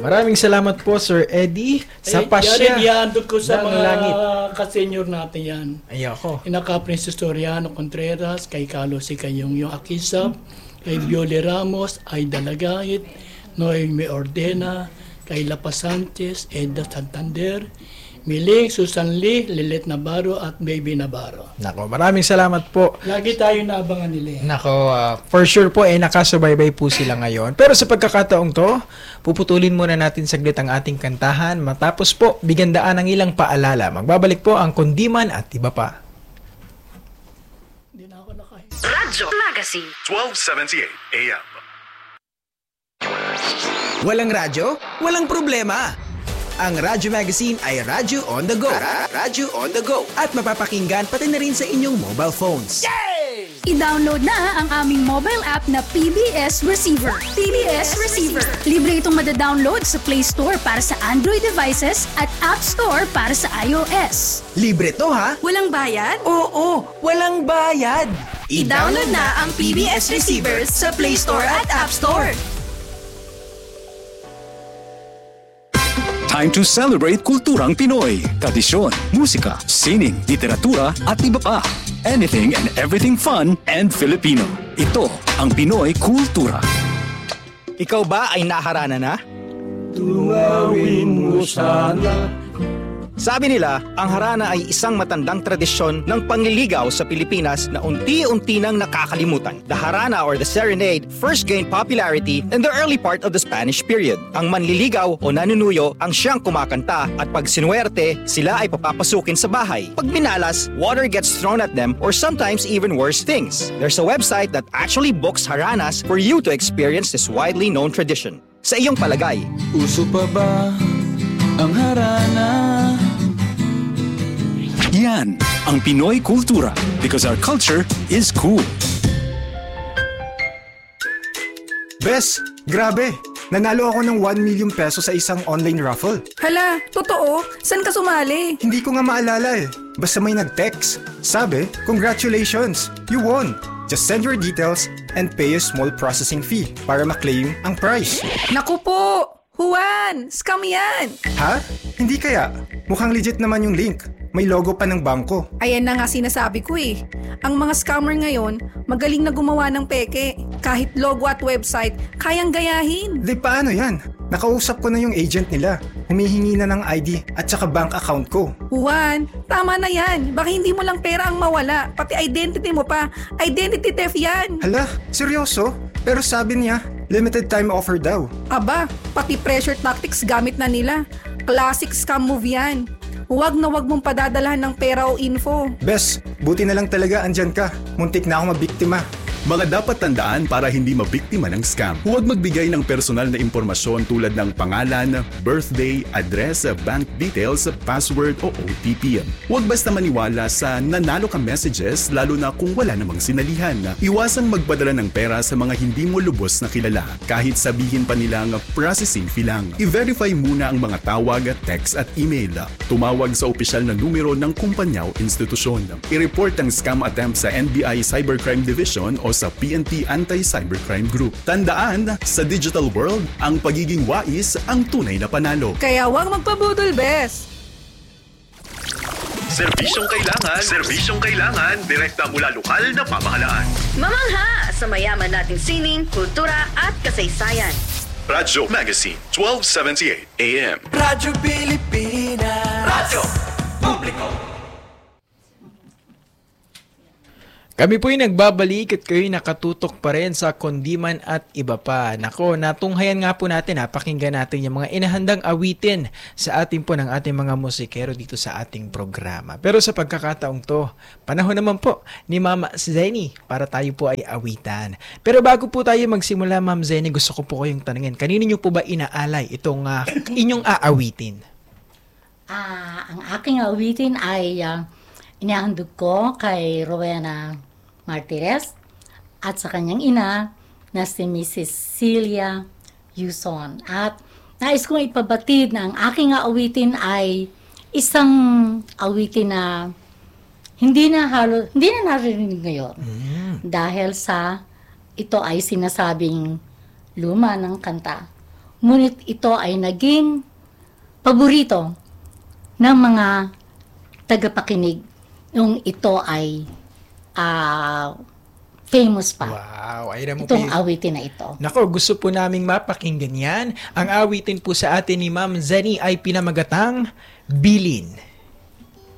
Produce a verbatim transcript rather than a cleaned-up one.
Maraming salamat po, Sir Eddie, sa Eh, pasya yan, ihandog ko sa ng mga langit. ka-senior natin yan. Ayoko. Inaka Princess Soriano Contreras, kay Carlos Ikayong yung Akisap, kay Viole Ramos, Aida Lagait, Noemi Ordena, kay Lapa Sanchez, Edda Santander, Miling, Susan Lee, Lilet Navarro at Baby Navarro. Nako, maraming salamat po. Lagi tayo naabangan nila. Nako, uh, for sure po, eh, nakasubaybay po sila ngayon. Pero sa pagkakataong to, puputulin muna natin saglit ang ating kantahan. Matapos po, bigyan daan ng ilang paalala. Magbabalik po ang Kundiman at iba pa. Hindi na ako nakahin. Radyo Magazine twelve seventy-eight A M. Walang radyo? Walang problema. Ang Radyo Magazine ay Radyo on the go. Ra- Radyo on the go. At mapapakinggan pati na rin sa inyong mobile phones. I-download na ang aming mobile app na P B S Receiver. P B S Receiver. Libre itong madadownload sa Play Store para sa Android devices at App Store para sa iOS. Libre to ha? Walang bayad? Oo, walang bayad. I-download na ang P B S Receiver sa Play Store at App Store. Time to celebrate kulturang Pinoy. Tradisyon, musika, sining, literatura at iba pa. Anything and everything fun and Filipino. Ito ang Pinoy Kultura. Ikaw ba ay naharana na? Tunawin mo sana. Sabi nila, ang harana ay isang matandang tradisyon ng pangliligaw sa Pilipinas na unti-unti nang nakakalimutan. The harana or the serenade first gained popularity in the early part of the Spanish period. Ang manliligaw o nanunuyo ang siyang kumakanta at pag sinuwerte, sila ay papapasukin sa bahay. Pag minalas, water gets thrown at them or sometimes even worse things. There's a website that actually books haranas for you to experience this widely known tradition. Sa iyong palagay, uso pa ba ang harana? Yan ang Pinoy Kultura because our culture is cool. Bes, grabe! Nanalo ako ng one million peso sa isang online raffle. Hala, totoo? San ka sumali? Hindi ko nga maalala eh. Basta may nag-text. Sabi, congratulations! You won! Just send your details and pay a small processing fee para maklaim ang prize. Naku po! Juan! Scam yan! Ha? Hindi kaya? Mukhang legit naman yung link. May logo pa ng bangko. Ayan na nga sinasabi ko eh. Ang mga scammer ngayon, magaling na gumawa ng peke. Kahit logo at website, kayang gayahin. Di paano yan? Nakausap ko na yung agent nila. Humihingi na ng I D at saka bank account ko. Juan, tama na yan. Baka hindi mo lang pera ang mawala. Pati identity mo pa. Identity theft yan. Hala, seryoso? Pero sabi niya, limited time offer daw. Aba, pati pressure tactics gamit na nila. Classic scam move yan. Huwag na huwag mong padadalahan ng pera o info. Bes, buti na lang talaga andyan ka. Muntik na ako mabiktima. Mga dapat tandaan para hindi mabiktima ng scam. Huwag magbigay ng personal na impormasyon tulad ng pangalan, birthday, address, bank details, password o O T P. Huwag basta maniwala sa nanalo ka messages lalo na kung wala namang sinalihan. Iwasang magpadala ng pera sa mga hindi mo lubos na kilala kahit sabihin pa nilang processing fee lang. I-verify muna ang mga tawag, text at email. Tumawag sa opisyal na numero ng kumpanya o institusyon. I-report ang scam attempt sa N B I Cybercrime Division o sa P N P Anti-Cybercrime Group. Tandaan, sa digital world, ang pagiging wais ang tunay na panalo. Kaya huwag magpabudol, Bes. Serbisyong kailangan, serbisyong kailangan, direkta mula lokal na pamahalaan. Mamangha sa mayaman nating sining, kultura at kasaysayan. Radyo Magazine twelve seventy-eight A M. Radyo Pilipinas. Radyo Publiko. Kami po'y nagbabalik at kayo'y nakatutok pa rin sa Kundiman at iba pa. Nako, natunghayan nga po natin ha, pakinggan natin yung mga inahandang awitin sa ating po ng ating mga musikero dito sa ating programa. Pero sa pagkakataong to, panahon naman po ni Mama Zenny para tayo po ay awitan. Pero bago po tayo magsimula, Ma'am Zenny, gusto ko po kayong tanungin, kanino nyo po ba inaalay itong uh, inyong aawitin? Ah, ang aking awitin ay uh, inihandog ko kay Rowena Martires at sa kanyang ina na si Missus Celia Yuson. At nais kong ipabatid na ang aking awitin ay isang awitin na hindi na halo, hindi na naririnig ngayon. Mm. Dahil sa ito ay sinasabing luma ng kanta. ngunit ito ay naging paborito ng mga tagapakinig nung ito ay uh, famous pa. Wow, ay mo itong kayo. awitin na ito. Nako, gusto po naming mapakinggan yan. Ang awitin po sa atin ni Ma'am Zenny ay pinamagatang Bilin.